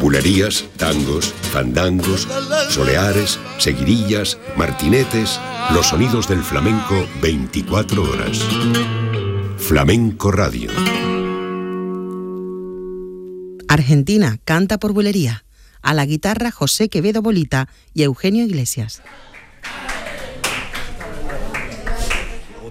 Bulerías, tangos, fandangos, soleares, seguidillas, martinetes, los sonidos del flamenco 24 horas. Flamenco Radio. Argentina canta por bulería. A la guitarra José Quevedo Bolita y Eugenio Iglesias.